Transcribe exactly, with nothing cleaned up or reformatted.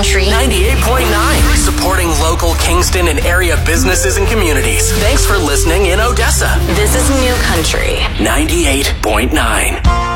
Country. ninety-eight point nine. Supporting local Kingston and area businesses and communities. Thanks for listening in Odessa. This is New Country. ninety-eight point nine.